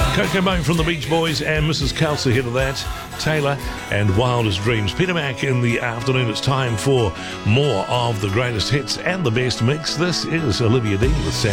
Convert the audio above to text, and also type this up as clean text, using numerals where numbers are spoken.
Coco Bone from the Beach Boys and Mrs. Kelsey ahead of that. Taylor and Wildest Dreams. Peter Mac in the afternoon. It's time for more of the greatest hits and the best mix. This is Olivia Dean with Sam.